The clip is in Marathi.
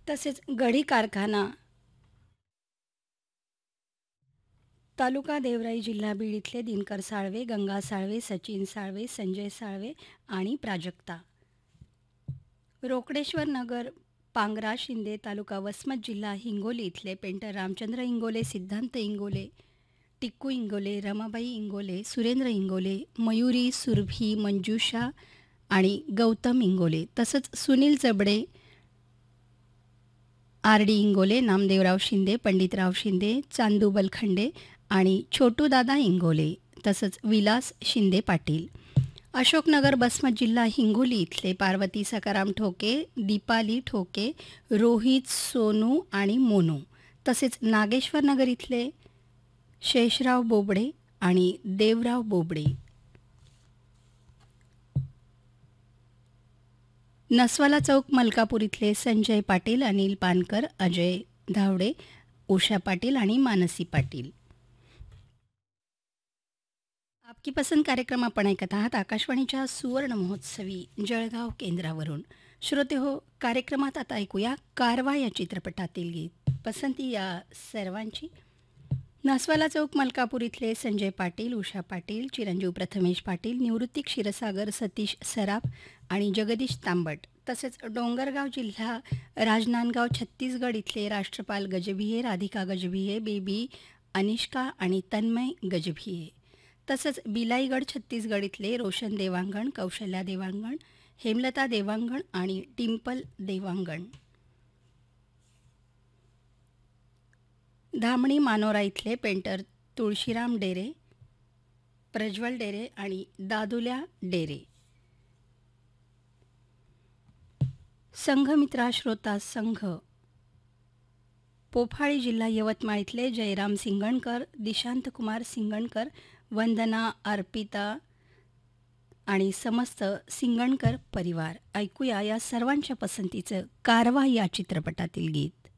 तसेच गढी कारखाना, तालुका देवराई, जिल्हा बीड इथले दिनकर साळवे, गंगा साळवे, सचिन साळवे, संजय साळवे आणि प्राजक्ता. रोकडेश्वर नगर, पांगरा शिंदे, तालुका वसमत, जिल्हा हिंगोली इथले पेंटर रामचंद्र इंगोले, सिद्धांत इंगोले, टिक्कू इंगोले, रमाबाई इंगोले, सुरेंद्र इंगोले, मयुरी, सुरभी, मंजुषा आणि गौतम इंगोले. तसंच सुनील जबडे, आर डी इंगोले, नामदेवराव शिंदे, पंडितराव शिंदे, चांदू बलखंडे आणि छोटूदादा इंगोले. तसंच विलास शिंदे पाटील. अशोकनगर, बसमत, जिल्हा हिंगोली इथले पार्वती सकाराम ठोके, दीपाली ठोके, रोहित, सोनू आणि मोनू. तसेच नागेश्वर नगर इथले शेषराव बोबडे आणि देवराव बोबडे. नसवाला चौक, मलकापूर इथले संजय पाटील, अनिल पानकर, अजय धावडे, उषा पाटील आणि मानसी पाटील. आपकी पसंद कार्यक्रम आपण ऐकत आहात आकाशवाणीच्या सुवर्ण महोत्सवी जळगाव केंद्रावरून. श्रोते हो, कार्यक्रमात आता ऐकूया कारवा या चित्रपटातील गीत. पसंती या सर्वांची. नसवाला चौक, मलकापूर इथले संजय पाटील, उषा पाटील, चिरंजीव प्रथमेश पाटील, निवृत्ती क्षीरसागर, सतीश सराफ आणि जगदीश तांबट. तसेच डोंगरगाव, जिल्हा राजनांदगाव, छत्तीसगड इथले राष्ट्रपाल गजभिये, राधिका गजभिये, बेबी अनिष्का आणि तन्मय गजभिये. तसंच बिलाईगड, छत्तीसगड इथले रोशन देवांगण, कौशल्या देवांगण, हेमलता देवांगण आणि डिंपल देवांगण. धामणी, मानोरा इथले पेंटर तुळशीराम डेरे, प्रज्वल डेरे आणि दादुल्या डेरे. संघमित्रा श्रोता संघ, पोफाळी, जिल्हा यवतमाळ इथले जयराम सिंगणकर, दिशांत कुमार सिंगणकर, वंदना, अर्पिता आणि समस्त सिंगणकर परिवार. ऐकूया या सर्वांच्या पसंतीचं कारवा या चित्रपटातील गीत.